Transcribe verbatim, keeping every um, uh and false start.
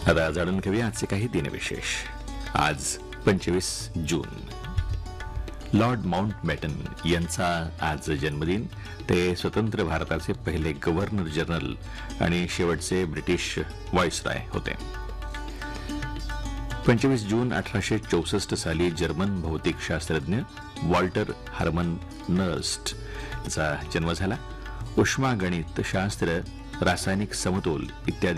आता जाणून घेऊया आजचे काही दिनविशेष. आज पंचवीस जून. लॉर्ड माउंटबॅटन यांचा आज जन्मदिन. ते स्वतंत्र भारताचे पहिले गव्हर्नर जनरल आणि शेवटचे ब्रिटिश व्हाईसरॉय होते. पंचवीस जून अठराशे चौसष्ट साली जर्मन भौतिकशास्त्रज्ञ वॉल्टर हार्मन नर्स्ट यांचा जन्म झाला. उष्मागणित शास्त्र, रासायनिक समतोल इत्यादी